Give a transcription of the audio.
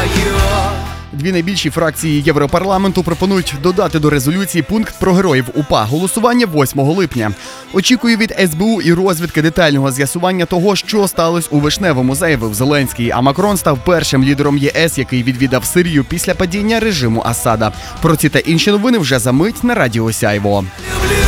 Дві найбільші фракції Європарламенту пропонують додати до резолюції пункт про героїв УПА. Голосування 8 липня. Очікую від СБУ і розвідки детального з'ясування того, що сталося у Вишневому, заявив Зеленський. А Макрон став першим лідером ЄС, який відвідав Сирію після падіння режиму Асада. Про ці та інші новини вже за мить на Радіо Сяйво.